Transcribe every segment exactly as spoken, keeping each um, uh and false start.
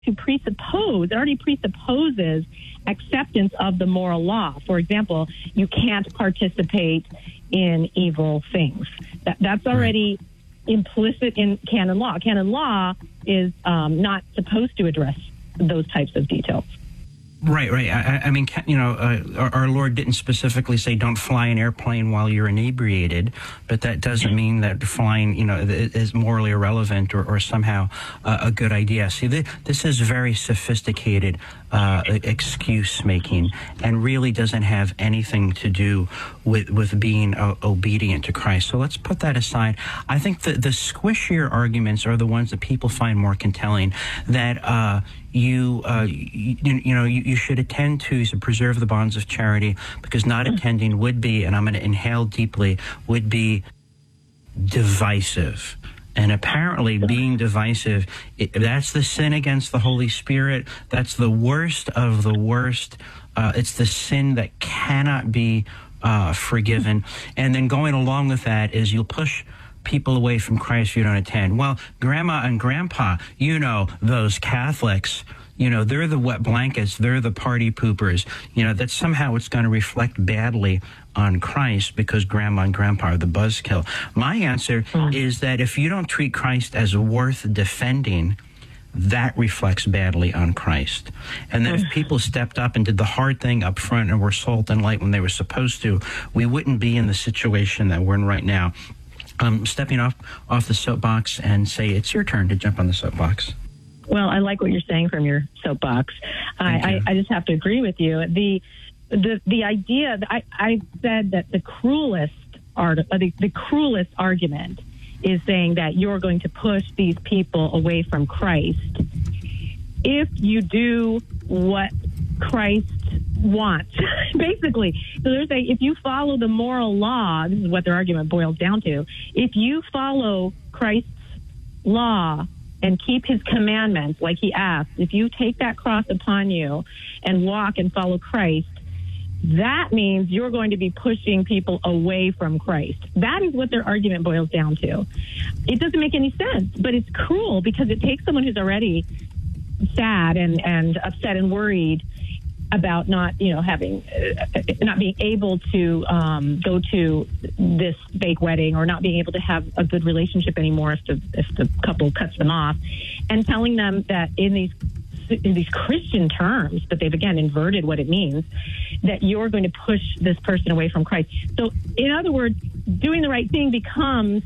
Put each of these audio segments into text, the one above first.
to presuppose, it already presupposes acceptance of the moral law. For example, you can't participate in evil things. That, that's already implicit in canon law. Canon law is um, not supposed to address those types of details. Right, right. I, I mean, you know, uh, our, our Lord didn't specifically say don't fly an airplane while you're inebriated, but that doesn't mean that flying, you know, is morally irrelevant or, or somehow uh, a good idea. See, th- this is very sophisticated uh, excuse making and really doesn't have anything to do with, with being uh, obedient to Christ. So let's put that aside. I think the, the squishier arguments are the ones that people find more compelling, that uh, you, uh, you, you know, you, you should attend to to preserve the bonds of charity, because not attending would be, and I'm going to inhale deeply, would be divisive. And apparently being divisive, it, that's the sin against the Holy Spirit. That's the worst of the worst. Uh, it's the sin that cannot be uh, forgiven. And then going along with that is you'll push people away from Christ if you don't attend. Well, grandma and grandpa, you know, those Catholics, you know, they're the wet blankets, they're the party poopers, you know, that somehow it's going to reflect badly on Christ because grandma and grandpa are the buzzkill. My answer mm. is that if you don't treat Christ as worth defending, that reflects badly on Christ. And that if people stepped up and did the hard thing up front and were salt and light when they were supposed to, we wouldn't be in the situation that we're in right now. Um, stepping off, off the soapbox and say, it's your turn to jump on the soapbox. Well, I like what you're saying from your soapbox. I, I, I just have to agree with you. The the the idea that I, I said that the cruelest art, uh, the, the cruelest argument is saying that you're going to push these people away from Christ if you do what Christ wants, basically. So they're saying if you follow the moral law, this is what their argument boils down to, if you follow Christ's law and keep his commandments like he asked, if you take that cross upon you and walk and follow Christ, that means you're going to be pushing people away from Christ. That is what their argument boils down to. It doesn't make any sense, but it's cruel because it takes someone who's already sad and, and upset and worried about not, you know, having, uh, not being able to um, go to this fake wedding or not being able to have a good relationship anymore if the if the couple cuts them off, and telling them that in these in these Christian terms, but they've again inverted what it means, that you're going to push this person away from Christ. So, in other words, doing the right thing becomes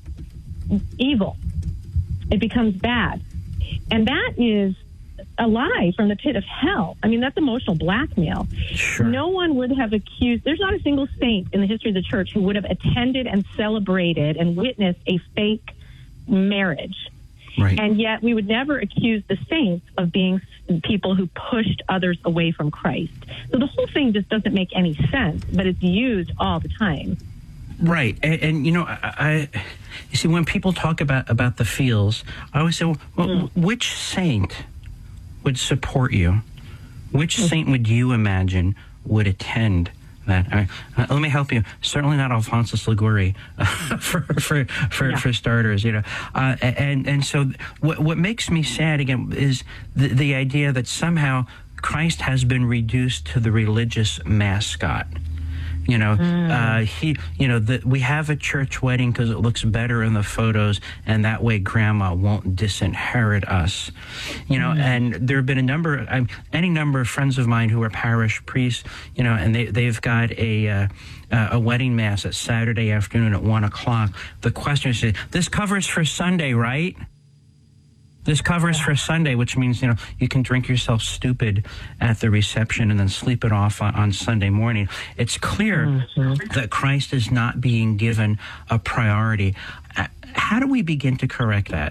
evil. It becomes bad, and that is a lie from the pit of hell. I mean, that's emotional blackmail. Sure. No one would have accused, there's not a single saint in the history of the church who would have attended and celebrated and witnessed a fake marriage. Right. And yet we would never accuse the saints of being people who pushed others away from Christ. So the whole thing just doesn't make any sense, but it's used all the time. Right. And, and you know, I, I, you see, when people talk about, about the feels, I always say, well, mm. which saint would support you? Which saint would you imagine would attend that? I mean, uh, let me help you. Certainly not Alphonsus Liguori, uh, for for for, yeah. for starters. You know, uh, and and so what what makes me sad again is the the idea that somehow Christ has been reduced to the religious mascot. You know, mm. uh, he, you know, the, we have a church wedding because it looks better in the photos, and that way Grandma won't disinherit us. You know, mm. and there have been a number, uh, any number of friends of mine who are parish priests. You know, and they they've got a uh, uh, a wedding mass at Saturday afternoon at one o'clock. The question is, this covers for Sunday, right? This covers for Sunday, which means, you know, you can drink yourself stupid at the reception and then sleep it off on, on Sunday morning. It's clear mm-hmm. that Christ is not being given a priority. How do we begin to correct that?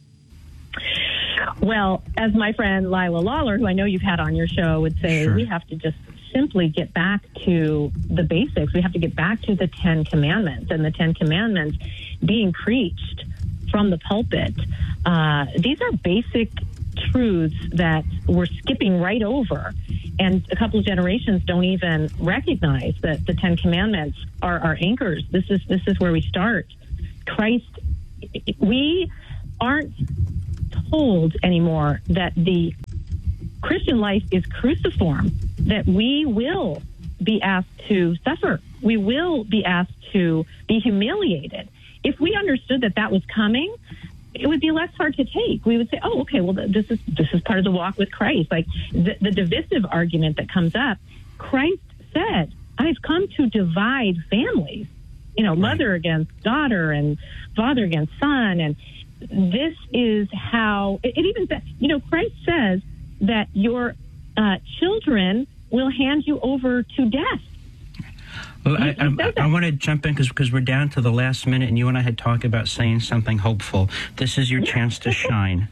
Well, as my friend Lila Lawler, who I know you've had on your show, would say, sure. we have to just simply get back to the basics. We have to get back to the Ten Commandments, and the Ten Commandments being preached from the pulpit. Uh, these are basic truths that we're skipping right over. And a couple of generations don't even recognize that the Ten Commandments are our anchors. This is this is where we start. Christ, we aren't told anymore that the Christian life is cruciform, that we will be asked to suffer. We will be asked to be humiliated. If we understood that that was coming, it would be less hard to take. We would say, oh, okay, well, this is this is part of the walk with Christ. Like the, the divisive argument that comes up, Christ said, I've come to divide families, you know, mother against daughter and father against son. And this is how, it, it even says, you know, Christ says that your uh, children will hand you over to death. Well, I, I, I want to jump in because because we're down to the last minute, and you and I had talked about saying something hopeful. This is your chance to shine.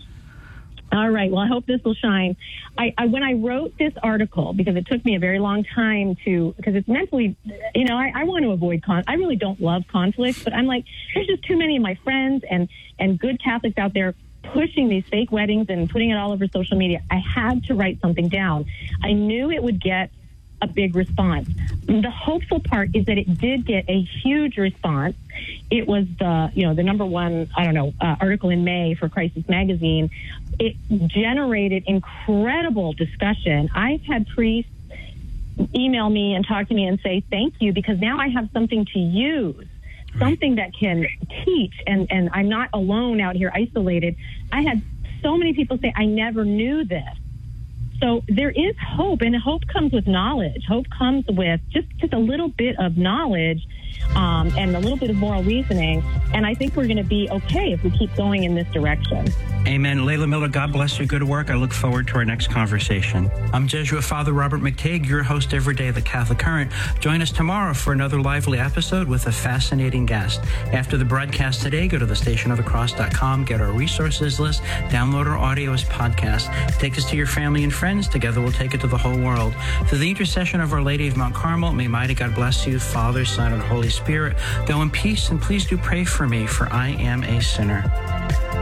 All right. Well, I hope this will shine. I, I when I wrote this article, because it took me a very long time to, because it's mentally, you know, I, I want to avoid con. I really don't love conflict, but I'm like, there's just too many of my friends and and good Catholics out there pushing these fake weddings and putting it all over social media. I had to write something down. I knew it would get a big response. The hopeful part is that it did get a huge response. It was the, you know, the number one, I don't know, uh, article in May for Crisis Magazine. It generated incredible discussion. I've had priests email me and talk to me and say, thank you, because now I have something to use, something that can teach, and, and I'm not alone out here isolated. I had so many people say, I never knew this. So there is hope, and hope comes with knowledge. Hope comes with just, just a little bit of knowledge um, and a little bit of moral reasoning. And I think we're going to be okay if we keep going in this direction. Amen. Layla Miller, God bless your good work. I look forward to our next conversation. I'm Jesuit Father Robert McTague, your host every day of the Catholic Current. Join us tomorrow for another lively episode with a fascinating guest. After the broadcast today, go to the station of the cross dot com, get our resources list, download our audio as podcast. Take us to your family and friends. Together we'll take it to the whole world. Through the intercession of Our Lady of Mount Carmel, may mighty God bless you, Father, Son, and Holy Spirit. Go in peace, and please do pray for me, for I am a sinner.